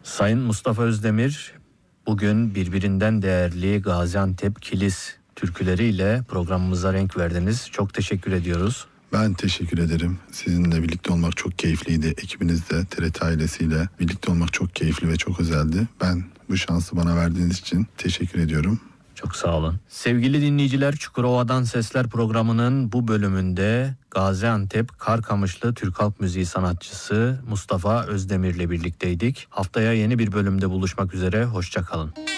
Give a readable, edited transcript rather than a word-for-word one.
Sayın Mustafa Özdemir, bugün birbirinden değerli Gaziantep Kilis türküleriyle programımıza renk verdiniz. Çok teşekkür ediyoruz. Ben teşekkür ederim. Sizinle birlikte olmak çok keyifliydi. Ekibinizle, TRT ailesiyle birlikte olmak çok keyifli ve çok özeldi. Ben bu şansı bana verdiğiniz için teşekkür ediyorum. Çok sağ olun. Sevgili dinleyiciler, Çukurova'dan Sesler programının bu bölümünde Gaziantep Karkamışlı Türk Halk Müziği sanatçısı Mustafa Özdemir'le birlikteydik. Haftaya yeni bir bölümde buluşmak üzere, hoşça kalın.